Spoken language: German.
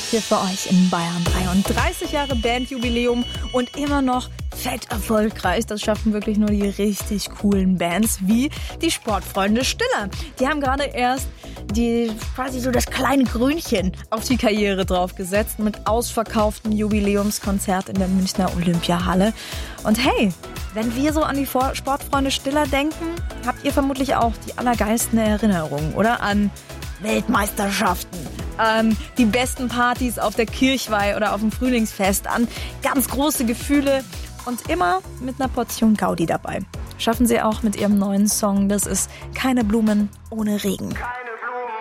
hier für euch in Bayern 3. Und 30 Jahre Bandjubiläum und immer noch fett erfolgreich. Das schaffen wirklich nur die richtig coolen Bands wie die Sportfreunde Stiller. Die haben gerade erst quasi so das kleine Grünchen auf die Karriere draufgesetzt mit ausverkauftem Jubiläumskonzert in der Münchner Olympiahalle. Und hey, wenn wir so an die Sportfreunde Stiller denken, habt ihr vermutlich auch die allergeilsten Erinnerungen, oder? An Weltmeisterschaften, an die besten Partys auf der Kirchweih oder auf dem Frühlingsfest, an ganz große Gefühle und immer mit einer Portion Gaudi dabei. Schaffen sie auch mit ihrem neuen Song, das ist Keine Blumen ohne Regen.